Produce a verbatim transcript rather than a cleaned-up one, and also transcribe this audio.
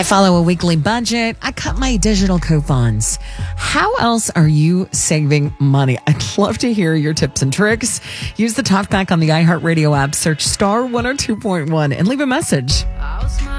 I follow a weekly budget. I cut my digital coupons. How else are you saving money? I'd love to hear your tips and tricks. Use the talkback on the iHeartRadio app. Search star one oh two point one and leave a message.